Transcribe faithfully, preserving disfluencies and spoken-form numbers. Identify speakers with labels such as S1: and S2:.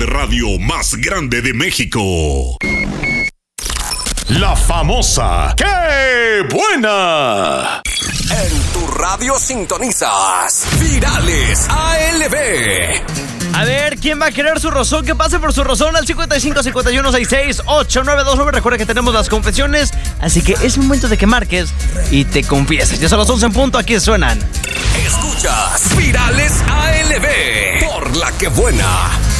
S1: de radio más grande de México. La famosa ¡Qué buena!
S2: En tu radio sintonizas Virales A L B.
S3: A ver, ¿quién va a querer su rozón? Que pase por su rozón al cincuenta y cinco, cincuenta y uno, sesenta y seis, ochenta y nueve veintinueve. Recuerda que tenemos las confesiones, así que es momento de que marques y te confieses. Ya son las once en punto, aquí suenan.
S2: Escuchas Virales A L B por La Que Buena.